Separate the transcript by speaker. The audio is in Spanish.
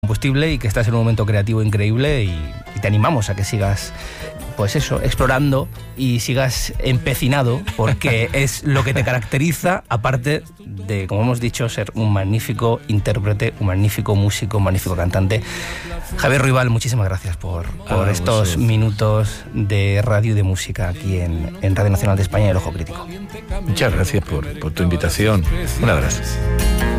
Speaker 1: combustible y que estás en un momento creativo increíble y te animamos a que sigas, pues eso, explorando y sigas empecinado, porque es lo que te caracteriza, aparte de, como hemos dicho, ser un magnífico intérprete, un magnífico músico, un magnífico cantante. Javier Ruibal, muchísimas gracias por estos minutos de radio y de música aquí en Radio Nacional de España y El Ojo Crítico.
Speaker 2: Muchas gracias por tu invitación. Un abrazo.